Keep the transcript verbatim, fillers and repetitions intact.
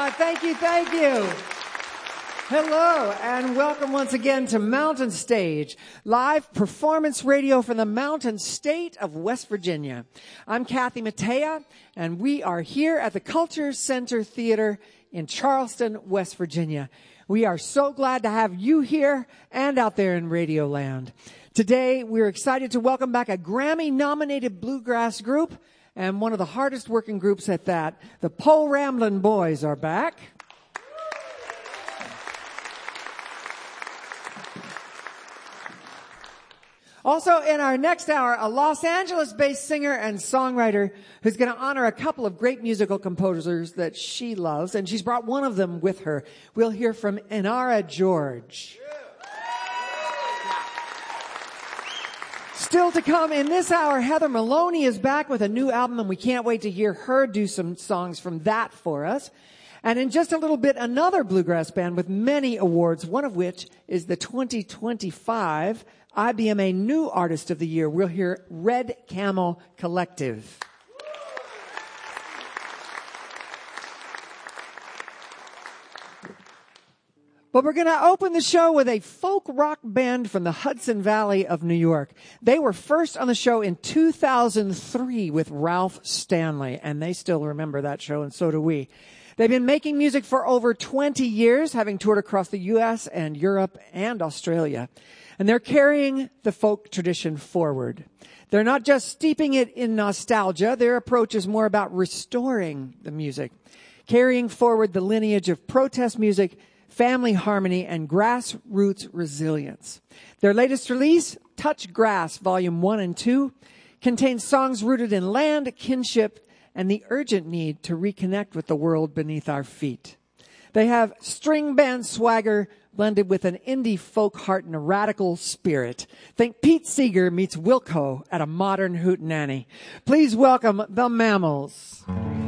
Uh, thank you, thank you. Hello, and welcome once again to Mountain Stage, live performance radio from the Mountain State of West Virginia. I'm Kathy Mattea, and we are here at the Culture Center Theater in Charleston, West Virginia. We are so glad to have you here and out there in Radio Land. Today, we're excited to welcome back a Grammy-nominated bluegrass group, and one of the hardest working groups at that. The Po Ramblin' Boys are back. Also, in our next hour, a Los Angeles-based singer and songwriter who's going to honor a couple of great musical composers that she loves, and she's brought one of them with her. We'll hear from Inara George. Still to come in this hour, Heather Maloney is back with a new album, and we can't wait to hear her do some songs from that for us. And in just a little bit, another bluegrass band with many awards, one of which is the twenty twenty-five I B M A New Artist of the Year. We'll hear Red Camel Collective. But we're going to open the show with a folk rock band from the Hudson Valley of New York. They were first on the show in two thousand three with Ralph Stanley, and they still remember that show, and so do we. They've been making music for over twenty years, having toured across the U S and Europe and Australia. And they're carrying the folk tradition forward. They're not just steeping it in nostalgia. Their approach is more about restoring the music, carrying forward the lineage of protest music, family harmony, and grassroots resilience. Their latest release, Touch Grass, Volume one and two, contains songs rooted in land, kinship, and the urgent need to reconnect with the world beneath our feet. They have string band swagger blended with an indie folk heart and a radical spirit. Think Pete Seeger meets Wilco at a modern hootenanny. Please welcome the Mammals.